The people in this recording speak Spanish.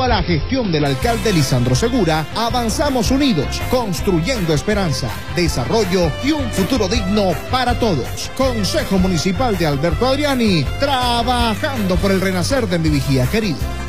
junto a la gestión del alcalde Lisandro Segura, avanzamos unidos, construyendo esperanza, desarrollo y un futuro digno para todos. Consejo Municipal de Alberto Adriani, trabajando por el renacer de mi Vigía querido.